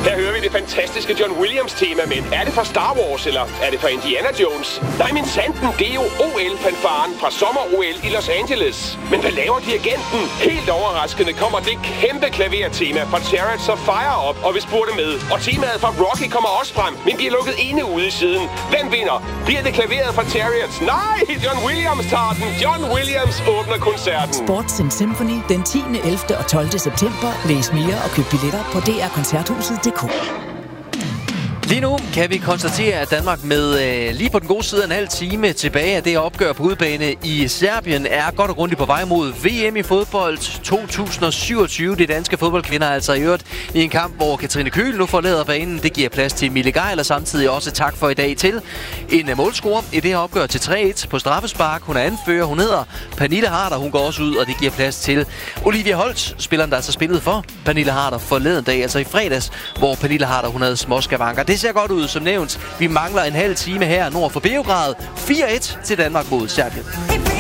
Her hører vi det fantastiske John Williams-tema, men er det fra Star Wars, eller er det fra Indiana Jones? Nej, men sanden, det er jo OL-fanfaren fra sommer-OL i Los Angeles. Men hvad laver dirigenten? Helt overraskende kommer det kæmpe klavertema fra Chariots of Fire op, og vi spurgte med. Og temaet fra Rocky kommer også frem, men vi er lukket inde ude i siden. Hvem vinder? Bliver det klaveret fra Chariots? Nej, John Williams tager den. John Williams åbner koncerten. Sports in Symphony den 10., 11. og 12. september. Læs mere og køb billetter på drkoncerthuset.dk. Lige nu kan vi konstatere, at Danmark med lige på den gode side af en halv time tilbage af det opgør på udebane i Serbien er godt og grundigt på vej mod VM i fodbold 2027. De danske fodboldkvinder er altså i øvrigt i en kamp, hvor Katrine Køhl nu forlader banen. Det giver plads til Mille Gejl, og samtidig også tak for i dag til en målscorer i det her opgør til 3-1 på straffespark. Hun er anfører, hun hedder Pernille Harder. Hun går også ud, og det giver plads til Olivia Holt, spilleren der altså spillede for Pernille Harder forleden dag, altså i fredags, hvor Pernille Harder hun havde småskavanker. Det ser godt ud, som nævnt. Vi mangler en halv time her nord for Beograd. 4-1 til Danmark mod Serbien.